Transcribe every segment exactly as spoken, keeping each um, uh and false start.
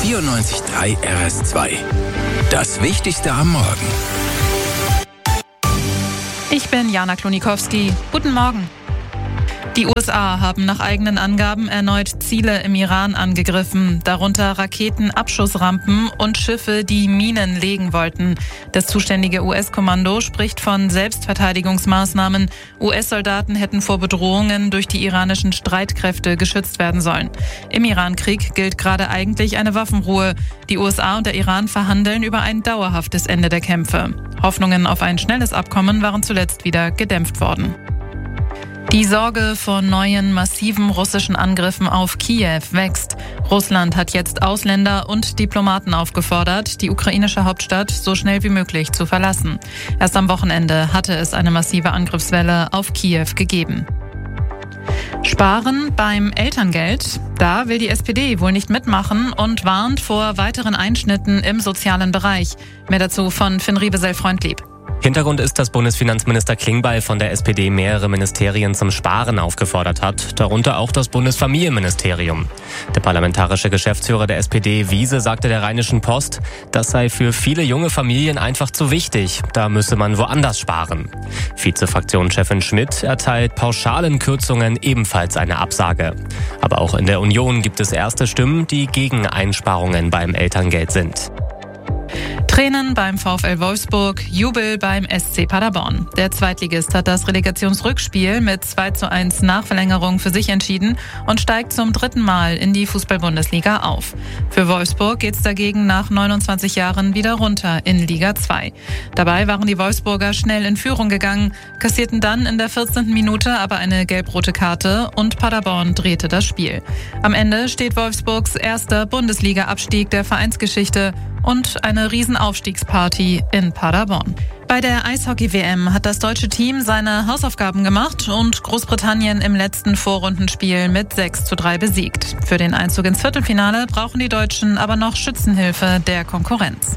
vierundneunzig Komma drei R S zwei. Das Wichtigste am Morgen. Ich bin Jana Klonikowski. Guten Morgen. Die U S A haben nach eigenen Angaben erneut Ziele im Iran angegriffen, darunter Raketenabschussrampen und Schiffe, die Minen legen wollten. Das zuständige U S-Kommando spricht von Selbstverteidigungsmaßnahmen. U S-Soldaten hätten vor Bedrohungen durch die iranischen Streitkräfte geschützt werden sollen. Im Iran-Krieg gilt gerade eigentlich eine Waffenruhe. Die U S A und der Iran verhandeln über ein dauerhaftes Ende der Kämpfe. Hoffnungen auf ein schnelles Abkommen waren zuletzt wieder gedämpft worden. Die Sorge vor neuen massiven russischen Angriffen auf Kiew wächst. Russland hat jetzt Ausländer und Diplomaten aufgefordert, die ukrainische Hauptstadt so schnell wie möglich zu verlassen. Erst am Wochenende hatte es eine massive Angriffswelle auf Kiew gegeben. Sparen beim Elterngeld? Da will die S P D wohl nicht mitmachen und warnt vor weiteren Einschnitten im sozialen Bereich. Mehr dazu von Finn Riebesell-Freundlieb. Hintergrund ist, dass Bundesfinanzminister Klingbeil von der S P D mehrere Ministerien zum Sparen aufgefordert hat, darunter auch das Bundesfamilienministerium. Der parlamentarische Geschäftsführer der S P D, Wiese, sagte der Rheinischen Post, das sei für viele junge Familien einfach zu wichtig, da müsse man woanders sparen. Vizefraktionschefin Schmidt erteilt pauschalen Kürzungen ebenfalls eine Absage. Aber auch in der Union gibt es erste Stimmen, die gegen Einsparungen beim Elterngeld sind. Tränen beim VfL Wolfsburg, Jubel beim S C Paderborn. Der Zweitligist hat das Relegationsrückspiel mit zwei zu eins Nachverlängerung für sich entschieden und steigt zum dritten Mal in die Fußball-Bundesliga auf. Für Wolfsburg geht's dagegen nach neunundzwanzig Jahren wieder runter in Liga zwei. Dabei waren die Wolfsburger schnell in Führung gegangen, kassierten dann in der vierzehnten Minute aber eine gelb-rote Karte und Paderborn drehte das Spiel. Am Ende steht Wolfsburgs erster Bundesliga-Abstieg der Vereinsgeschichte und eine Riesenaufstiegsparty in Paderborn. Bei der Eishockey-W M hat das deutsche Team seine Hausaufgaben gemacht und Großbritannien im letzten Vorrundenspiel mit sechs zu drei besiegt. Für den Einzug ins Viertelfinale brauchen die Deutschen aber noch Schützenhilfe der Konkurrenz.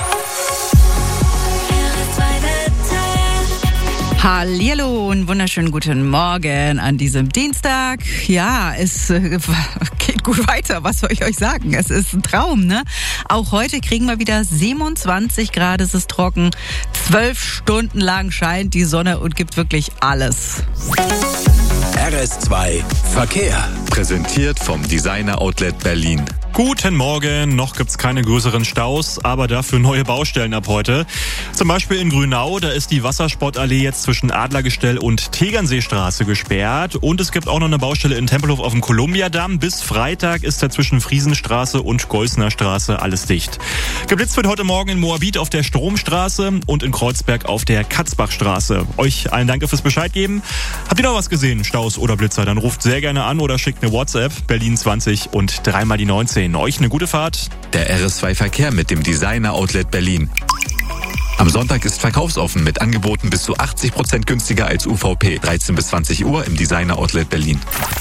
Hallihallo und wunderschönen guten Morgen an diesem Dienstag. Ja, es äh, geht gut weiter, was soll ich euch sagen? Es ist ein Traum, ne? Auch heute kriegen wir wieder siebenundzwanzig Grad, es ist trocken. Zwölf Stunden lang scheint die Sonne und gibt wirklich alles. R S zwei Verkehr. Präsentiert vom Designer Outlet Berlin. Guten Morgen, noch gibt's keine größeren Staus, aber dafür neue Baustellen ab heute. Zum Beispiel in Grünau, da ist die Wassersportallee jetzt zwischen Adlergestell und Tegernseestraße gesperrt. Und es gibt auch noch eine Baustelle in Tempelhof auf dem Kolumbiadamm. Bis Freitag ist da zwischen Friesenstraße und Golsner Straße alles dicht. Geblitzt wird heute Morgen in Moabit auf der Stromstraße und in Kreuzberg auf der Katzbachstraße. Euch allen Danke fürs Bescheid geben. Habt ihr noch was gesehen, Staus oder Blitzer? Dann ruft sehr gerne an oder schickt eine WhatsApp, Berlin zwanzig und dreimal die neunzehn. Euch eine gute Fahrt. Der R S zwei Verkehr mit dem Designer Outlet Berlin. Am Sonntag ist verkaufsoffen mit Angeboten bis zu achtzig Prozent günstiger als U V P. dreizehn bis zwanzig Uhr im Designer Outlet Berlin.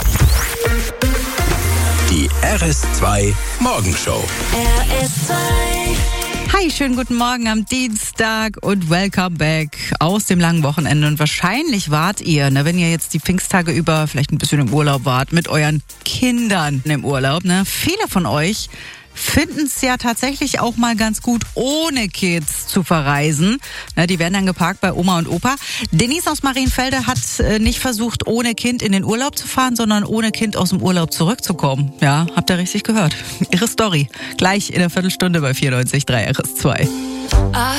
Die R S zwei Morgenshow. R S zwei. Hi, schönen guten Morgen am Dienstag und welcome back aus dem langen Wochenende. Und wahrscheinlich wart ihr, ne, wenn ihr jetzt die Pfingsttage über vielleicht ein bisschen im Urlaub wart, mit euren Kindern im Urlaub, ne? Viele von euch finden es ja tatsächlich auch mal ganz gut, ohne Kids zu verreisen. Ne, die werden dann geparkt bei Oma und Opa. Denise aus Marienfelde hat äh, nicht versucht, ohne Kind in den Urlaub zu fahren, sondern ohne Kind aus dem Urlaub zurückzukommen. Ja, habt ihr richtig gehört. Ihre Story. Gleich in der Viertelstunde bei vierundneunzig Komma drei R S zwei.